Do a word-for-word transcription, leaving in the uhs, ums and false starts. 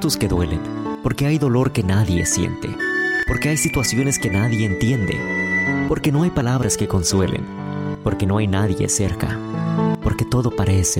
momentos que duelen, porque hay dolor que nadie siente, porque hay situaciones que nadie entiende, porque no hay palabras que consuelen, porque no hay nadie cerca, porque todo parece